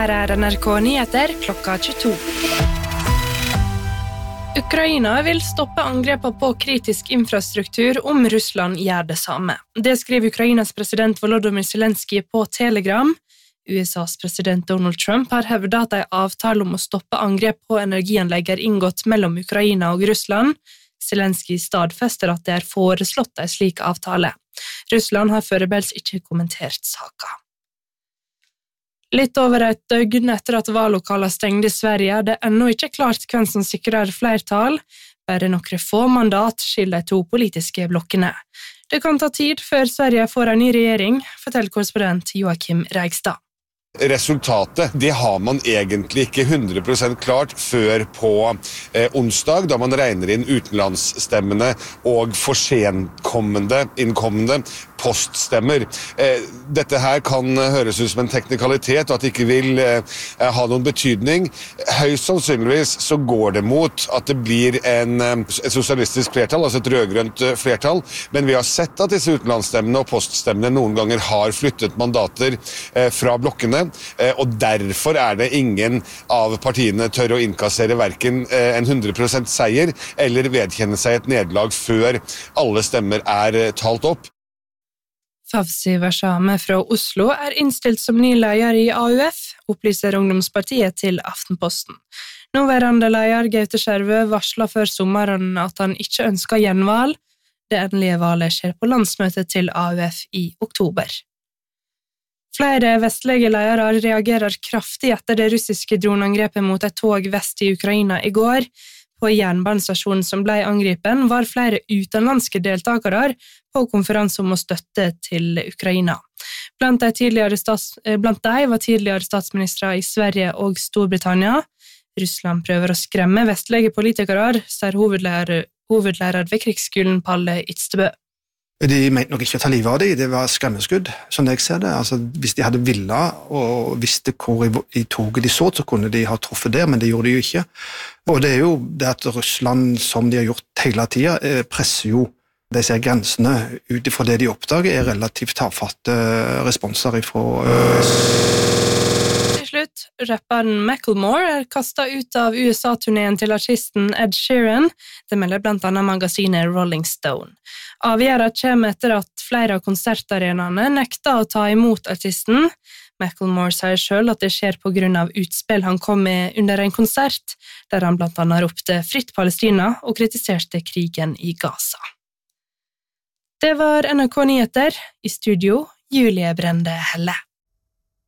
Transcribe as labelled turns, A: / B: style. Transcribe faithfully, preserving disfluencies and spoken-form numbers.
A: Her er N R K Nyheter klokka tjueto. Ukraina vil stoppe angrepet på kritisk infrastruktur om Russland gjør det samme. Det skriver Ukrainas president Volodymyr Zelenskyj på Telegram. U S A's president Donald Trump har hevdet at en avtale om å stoppe angrep på energianlegg er inngått mellom Ukraina og Russland. Zelenskyj stadfester at det er foreslått en slik avtale. Russland har foreløpig ikke kommentert saken. Litt over et døgn etter at valglokaler stengte i Sverige, er det ennå ikke klart hvem som sikrer flertall. Bare noen få mandat skiller de to politiske blokkene. Det kan ta tid før Sverige får en ny regjering, forteller korrespondent Joakim Reigstad.
B: Resultatet, det har man egentlig ikke hundre prosent klart før på eh, onsdag, da man regner inn utenlandsstemmene og forsenkommende, innkommende poststemmer. Eh, dette her kan høres ut som en teknikalitet, og at det ikke vil eh, ha noen betydning. Høyst sannsynligvis så går det mot at det blir en, et sosialistisk flertall, altså et rødgrønt flertall, men vi har sett at disse utenlandsstemmene og poststemmene noen ganger har flyttet mandater eh, fra blokkene, og derfor er det ingen av partiene tør å innkassere hverken en hundre prosent seier eller vedkjenne seg et nederlag før alle stemmer er talt opp.
A: Fawzi Warsame fra Oslo er innstilt som ny leder i A U F, opplyser Ungdomspartiet til Aftenposten. Nåværende leder Gaute Skjervø varslet før sommeren at han ikke ønsker gjenvalg. Det endelige valget skjer på landsmøtet til A U F i oktober. Flere vestlige ledere reagerer kraftig etter det russiske droneangrepet mot et tog vest i Ukraina i går. På jernbanestasjonen som ble angripen var flere utenlandske deltakere på konferanse om å støtte til Ukraina. Blant de, tidligere stats, blant de var tidligere statsministre i Sverige og Storbritannia. Russland prøver å skremme vestlige politikere, sier hovedlærer, hovedlærer ved krigsskolen Palle Itstebø.
C: De mente nok ikke å ta livet av det, det var skremmeskudd, som jeg ser det. Altså, hvis de hadde villet og visste hvor i, i toget de så, så kunne de ha truffet der, men det gjorde de jo ikke. Og det er jo det at Russland, som de har gjort hele tiden, presser jo disse grensene ut fra det de oppdager, er relativt tafatte responser fra øst.
A: Slutt. Rapperen Macklemore er kastet ut av U S A-turneen til artisten Ed Sheeran. Det melder blant annet magasinet Rolling Stone. Avgjøret kommer etter at flere av konsertarenaene nekter å ta imot artisten. Macklemore sier selv at det skjer på grunn av utspill han kom med under en konsert, der han blant annet ropte fritt Palestina og kritiserte krigen i Gaza. Det var N R K Nyheter. I studio, Julie Brende Helle.